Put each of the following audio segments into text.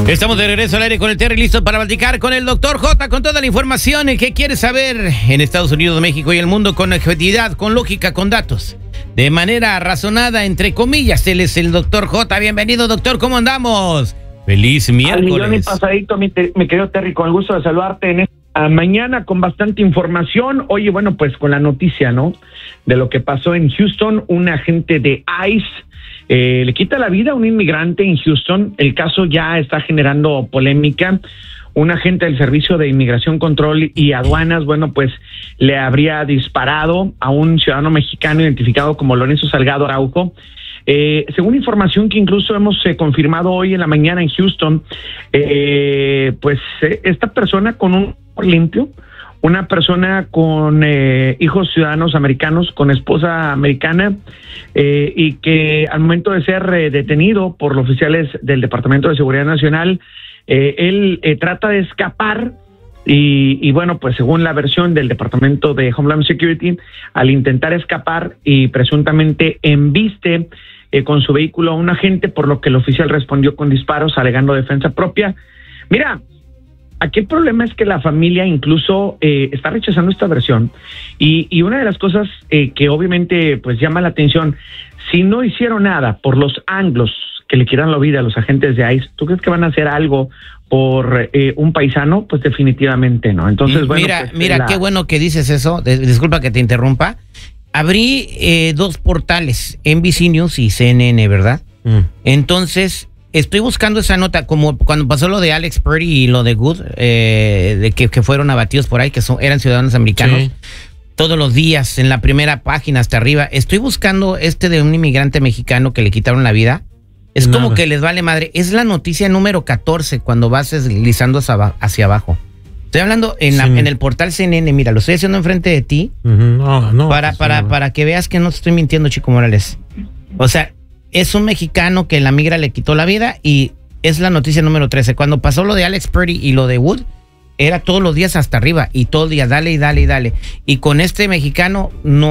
Estamos de regreso al aire con el Terry, listo para platicar con el doctor J, con toda la información que quiere saber en Estados Unidos, México y el mundo, con objetividad, con lógica, con datos, de manera razonada, entre comillas. Él es el doctor J. Bienvenido, doctor, ¿cómo andamos? Feliz miércoles. Al millón y pasadito, mi querido Terry, con el gusto de saludarte en esta mañana con bastante información. Oye, bueno, pues con la noticia, ¿no?, de lo que pasó en Houston. Un agente de ICE le quita la vida a un inmigrante en Houston. El caso ya está generando polémica. Un agente del Servicio de Inmigración, Control y Aduanas, bueno, pues le habría disparado a un ciudadano mexicano identificado como Lorenzo Salgado Araujo. Según información que incluso hemos confirmado hoy en la mañana en Houston, esta persona con un limpio, una persona con hijos ciudadanos americanos, con esposa americana, y que al momento de ser detenido por los oficiales del Departamento de Seguridad Nacional, él trata de escapar y bueno, pues según la versión del Departamento de Homeland Security, al intentar escapar y presuntamente embiste con su vehículo a un agente, por lo que el oficial respondió con disparos alegando defensa propia. Mira, aquí el problema es que la familia incluso está rechazando esta versión y una de las cosas que obviamente pues llama la atención, si no hicieron nada por los anglos que le quieran la vida a los agentes de ICE, ¿tú crees que van a hacer algo por un paisano? Pues definitivamente no. Entonces, bueno, mira, qué bueno que dices eso. Disculpa que te interrumpa. Abrí dos portales, NBC News y CNN, ¿verdad? Entonces estoy buscando esa nota, como cuando pasó lo de Alex Purdy y lo de Good, de que fueron abatidos por ahí, que eran ciudadanos americanos. Sí. Todos los días, en la primera página hasta arriba. Estoy buscando de un inmigrante mexicano que le quitaron la vida. Es nada, como que les vale madre. Es la noticia número 14 cuando vas deslizando hacia abajo. Estoy hablando en el portal CNN. Mira, lo estoy haciendo enfrente de ti. Para que veas que no te estoy mintiendo, Chico Morales. O sea, es un mexicano que la migra le quitó la vida y es la noticia número 13. Cuando pasó lo de Alex Purdy y lo de Wood, era todos los días hasta arriba y todo el día dale y dale y dale. Y con este mexicano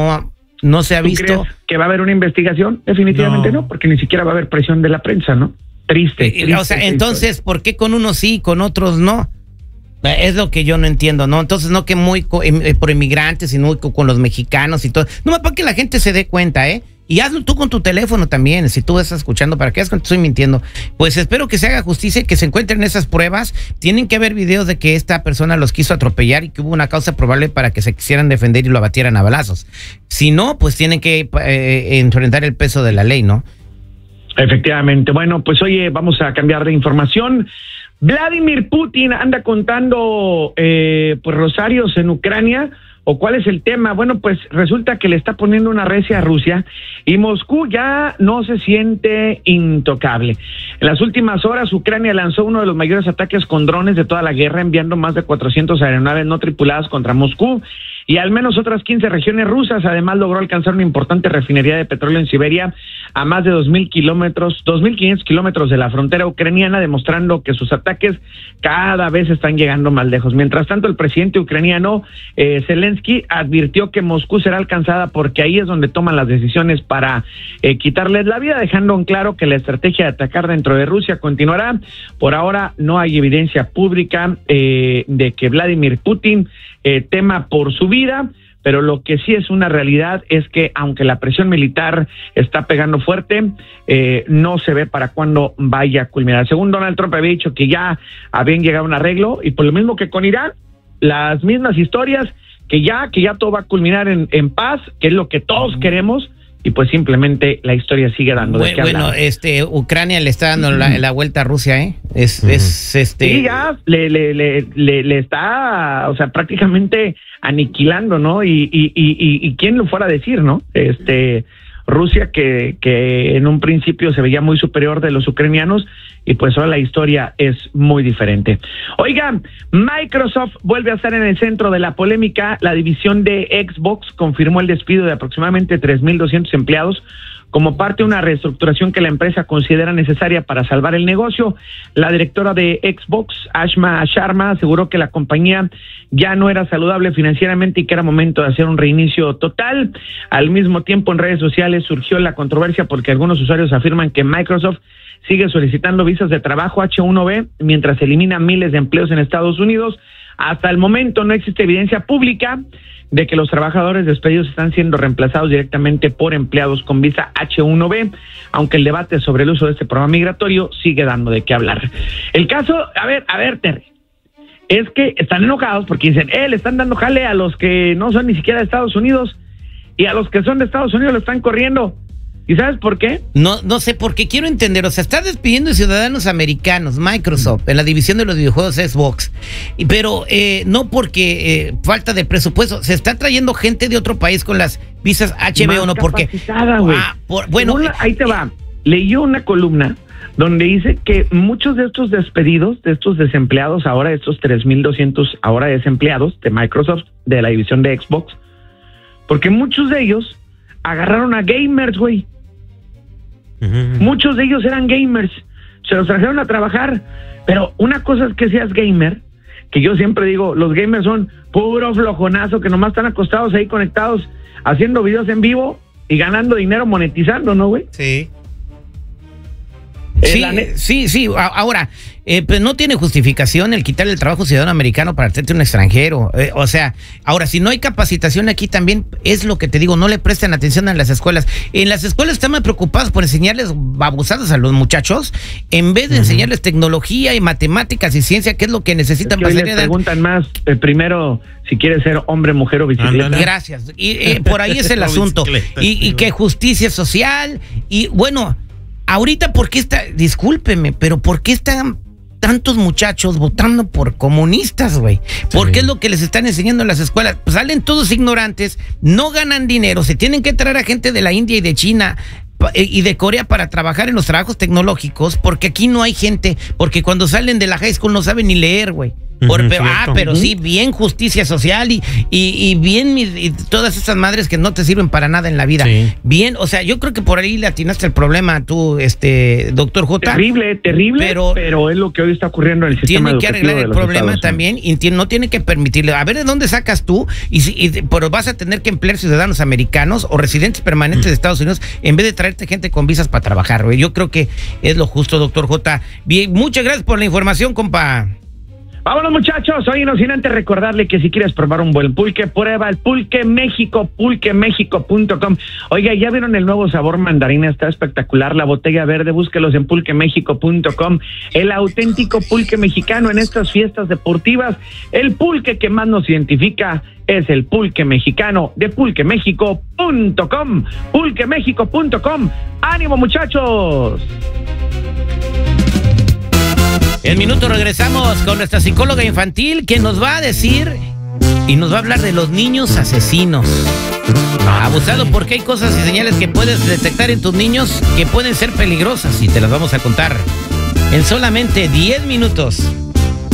no se ha visto. ¿Tú crees que va a haber una investigación? Definitivamente no, porque ni siquiera va a haber presión de la prensa, ¿no? Triste. O sea, entonces, ¿por qué con unos sí y con otros no? Es lo que yo no entiendo, ¿no? Entonces, no que muy por inmigrantes, sino con los mexicanos y todo. No, para que la gente se dé cuenta, ¿eh? Y hazlo tú con tu teléfono también, si tú estás escuchando, para que veas que te estoy mintiendo. Pues espero que se haga justicia y que se encuentren esas pruebas. Tienen que haber videos de que esta persona los quiso atropellar y que hubo una causa probable para que se quisieran defender y lo abatieran a balazos. Si no, pues tienen que enfrentar el peso de la ley, ¿no? Efectivamente. Bueno, pues oye, vamos a cambiar de información. Vladimir Putin anda contando pues rosarios en Ucrania. ¿O cuál es el tema? Bueno, pues resulta que le está poniendo una recia a Rusia y Moscú ya no se siente intocable. En las últimas horas, Ucrania lanzó uno de los mayores ataques con drones de toda la guerra, enviando más de 400 aeronaves no tripuladas contra Moscú y al menos otras 15 regiones rusas. Además, logró alcanzar una importante refinería de petróleo en Siberia a más de 2.500 kilómetros de la frontera ucraniana, demostrando que sus ataques cada vez están llegando más lejos. Mientras tanto, el presidente ucraniano Zelensky advirtió que Moscú será alcanzada porque ahí es donde toman las decisiones para quitarles la vida, dejando en claro que la estrategia de atacar dentro de Rusia continuará. Por ahora no hay evidencia pública de que Vladimir Putin tema por su vida, pero lo que sí es una realidad es que aunque la presión militar está pegando fuerte, no se ve para cuándo vaya a culminar. Según Donald Trump había dicho que ya habían llegado a un arreglo, y por lo mismo que con Irán, las mismas historias, que ya todo va a culminar en paz, que es lo que todos queremos, y pues simplemente la historia sigue dando de qué hablar. Ucrania le está dando la vuelta a Rusia, ¿eh? Sí, ya le está, o sea, prácticamente aniquilando, ¿no? Y quién lo fuera a decir, ¿no? Rusia que en un principio se veía muy superior de los ucranianos, y pues ahora la historia es muy diferente. Oigan, Microsoft vuelve a estar en el centro de la polémica. La división de Xbox confirmó el despido de aproximadamente 3,200 empleados como parte de una reestructuración que la empresa considera necesaria para salvar el negocio. La directora de Xbox, Ashma Sharma, aseguró que la compañía ya no era saludable financieramente y que era momento de hacer un reinicio total. Al mismo tiempo, en redes sociales surgió la controversia porque algunos usuarios afirman que Microsoft sigue solicitando visas de trabajo H-1B mientras elimina miles de empleos en Estados Unidos. Hasta el momento no existe evidencia pública de que los trabajadores despedidos están siendo reemplazados directamente por empleados con visa H-1B, aunque el debate sobre el uso de este programa migratorio sigue dando de qué hablar. El caso, a ver, Terry, es que están enojados porque dicen, le están dando jale a los que no son ni siquiera de Estados Unidos y a los que son de Estados Unidos lo están corriendo. ¿Y sabes por qué? No sé, porque quiero entender, o sea, está despidiendo de ciudadanos americanos, Microsoft, en la división de los videojuegos Xbox, pero no porque falta de presupuesto, se está trayendo gente de otro país con las visas HBO, no porque... Bueno, ahí te va, leí una columna donde dice que muchos de estos despedidos, de estos desempleados ahora, estos 3,200 ahora desempleados de Microsoft, de la división de Xbox, porque muchos de ellos agarraron a gamers, güey. Muchos de ellos eran gamers, se los trajeron a trabajar, pero una cosa es que seas gamer, que yo siempre digo, los gamers son puro flojonazo, que nomás están acostados ahí conectados, haciendo videos en vivo y ganando dinero monetizando, ¿no, güey? Sí. Sí. Ahora, pues no tiene justificación el quitarle el trabajo ciudadano americano para hacerte un extranjero. O sea, ahora, si no hay capacitación aquí también, es lo que te digo, no le prestan atención a las escuelas. En las escuelas están más preocupados por enseñarles babosadas a los muchachos, en vez de enseñarles tecnología y matemáticas y ciencia, que es lo que necesitan para les preguntan más, primero, si quieres ser hombre, mujer o bicicleta. Gracias. Y por ahí es el asunto. Y que justicia social, y bueno... Ahorita, ¿por qué discúlpeme, pero por qué están tantos muchachos votando por comunistas, güey? Porque es lo que les están enseñando en las escuelas. Pues salen todos ignorantes, no ganan dinero, se tienen que traer a gente de la India y de China y de Corea para trabajar en los trabajos tecnológicos, porque aquí no hay gente, porque cuando salen de la high school no saben ni leer, güey. Pero sí, bien justicia social y bien y todas esas madres que no te sirven para nada en la vida. Sí. Bien, o sea, yo creo que por ahí le atinaste el problema tú, doctor J. Terrible, pero es lo que hoy está ocurriendo en el sistema educativo. Tiene que arreglar el problema también y no tiene que permitirle. A ver de dónde sacas tú pero vas a tener que emplear ciudadanos americanos o residentes permanentes de Estados Unidos en vez de traerte gente con visas para trabajar, güey. Yo creo que es lo justo, doctor J. Bien, muchas gracias por la información, compa. Vámonos, muchachos. Oye, no sin antes recordarle que si quieres probar un buen pulque, prueba el Pulque México, pulquemexico.com. Oiga, ¿ya vieron el nuevo sabor mandarina? Está espectacular. La botella verde, búsquelos en pulquemexico.com. El auténtico pulque mexicano en estas fiestas deportivas. El pulque que más nos identifica es el pulque mexicano de pulquemexico.com. Pulquemexico.com. ¡Ánimo, muchachos! En minuto regresamos con nuestra psicóloga infantil que nos va a decir y nos va a hablar de los niños asesinos. Abusado, porque hay cosas y señales que puedes detectar en tus niños que pueden ser peligrosas y te las vamos a contar en solamente 10 minutos.